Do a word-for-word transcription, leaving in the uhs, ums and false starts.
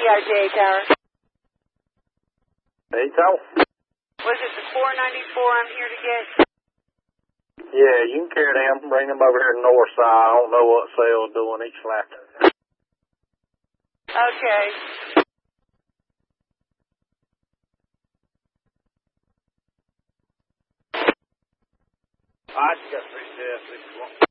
got a J tower. Hey, Tom. Was it the four ninety-four I'm here to get? Yeah, you can carry them. Bring them over here to north side. I don't know what sale's doing each lap. Okay. I just got three steps if you want.